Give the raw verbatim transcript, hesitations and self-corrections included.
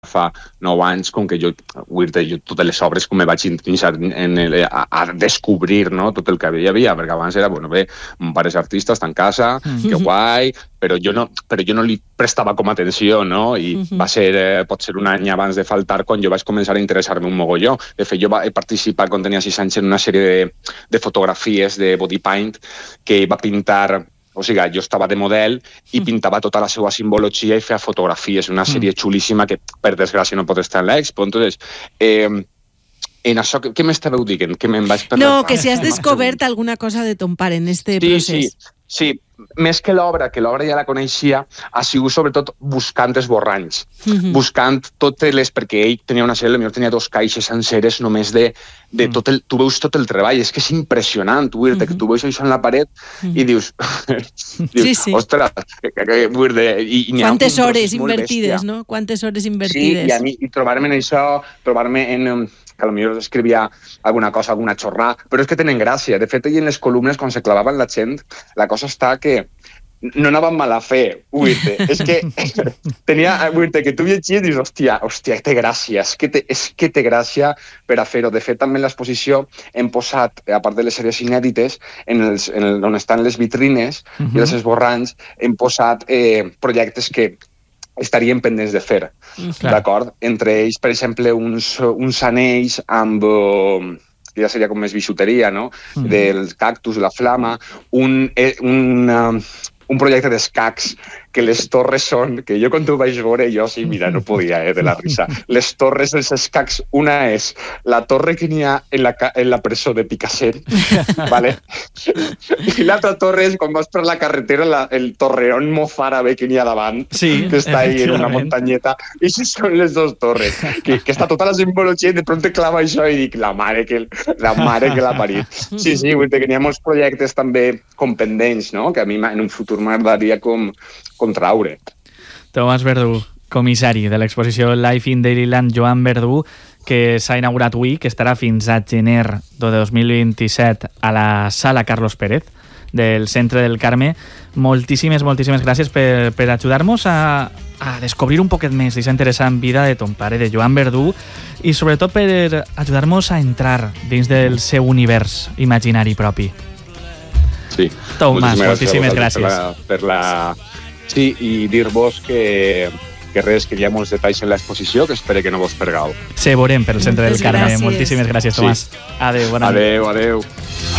fa nou anys, com que jo, jo totes les obres com me vaig iniciar en el, a, a descobrir, no?, tot el que hi havia, perquè abans era, bueno, bé, mon pare és artista, està en casa, mm-hmm. que guai, però jo no, però jo no li prestava com atenció, no?, i mm-hmm. va ser, eh, pot ser un any abans de faltar, quan jo vaig començar a interessar-me un mogolló. De fet, jo vaig participar quan tenia sis anys en una sèrie de, de fotografies de body paint que va pintar. O sigui, jo estava de model i pintava tota la seva simbologia i feia fotografies, una sèrie xulíssima que, per desgràcia, no pot estar en l'Expo. Entonces, eh, en això, què m'estàveu dient? Que me'n vaig per no, que si has descobert alguna cosa de ton pare en este sí, procés. Sí, sí. Més que l'obra, que l'obra ja la coneixia, ha sigut sobretot buscant esborranys, mm-hmm. buscant totes les... Perquè ell tenia una sèrie, potser tenia dos caixes senceres només de, de mm. tot el... Tu veus tot el treball, és que és impressionant, tu, mm-hmm. que tu veus això en la paret mm-hmm. i dius... dius sí, sí. Ostres, que, que, que, de, i, i quantes hores invertides, no? Quantes hores invertides. Sí, i, a mi, i trobar-me en això, trobar-me en... que potser escrivia alguna cosa, alguna xorrada, però és que tenen gràcia. De fet, en les columnes, quan se clavaven la gent, la cosa està que no anaven mala fe, dir-te. És que tenia, dir-te, que tu llegies i dius, hòstia, hòstia, té gràcia, és que té, és que té gràcia per a fer-ho. De fet, també en l'exposició hem posat, a part de les sèries inèdites, en els, en el, on estan les vitrines uh-huh. i els esborranys, hem posat eh, projectes que estarien pendents de fer, mm, d'acord? Entre ells, per exemple, uns, uns anells amb... Uh, ja seria com més bisuteria, no? Mm. Del cactus, la flama, un, un, uh, un projecte d'escacs, que les torres són, que jo quan ho vaig veure, jo sí, mira, no podia, eh, de la risa. Les torres dels escacs, una és la torre que n'hi ha en la, en la presó de Picassent, ¿vale? I l'altra torre és, quan vas per la carretera, la, el torreón mozárabe que n'hi ha davant, sí, que està ahí en una muntanyeta, i això són les dues torres, que, que està tota la simbologia i de pronto clava això i dic, la mare que, la mare que l'ha parit. Sí, sí, vull dir que n'hi ha molts projectes també com pendents, no?, que a mi en un futur m'agradaria com contraure. Tomàs Verdú, comissari de l'exposició Life in Dairyland Joan Verdú, que s'ha inaugurat avui, que estarà fins a gener de dos mil vint-i-set a la Sala Carlos Pérez del Centre del Carme. Moltíssimes, moltíssimes gràcies per, per ajudar-nos a, a descobrir un poquet més d'aquesta interessant vida de ton pare, de Joan Verdú, i sobretot per ajudar-nos a entrar dins del seu univers imaginari propi. Sí. Tomàs, moltíssimes gràcies. Per la, per la... Sí, i dir-vos que, que res, que hi ha molts detalls en l'exposició, que espero que no vos pergau. Se veurem pel Centre del Carme. Moltíssimes gràcies, Tomàs. Sí. Adéu, bona nit. Adéu, adéu.